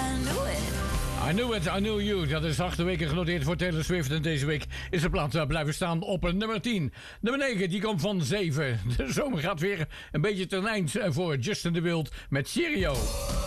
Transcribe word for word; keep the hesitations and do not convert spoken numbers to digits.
I Knew It, I Knew You. Dat is acht weken genoteerd voor Taylor Swift. En deze week is de plaat blijven staan op nummer tien. Nummer negen, die komt van zeven. De zomer gaat weer een beetje ten eind voor Justin de Wild met Cheerio.